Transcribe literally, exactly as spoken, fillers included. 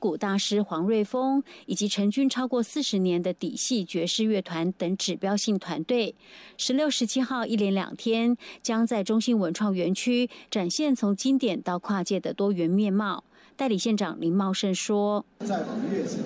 鼓大师黄瑞丰，以及成军超过四十年的底系爵士乐团等指标性团队，十六、十七号一连两天，将在中心文创园区展现从经典到跨界的多元面貌。代理县长林茂盛说：“ 在五月十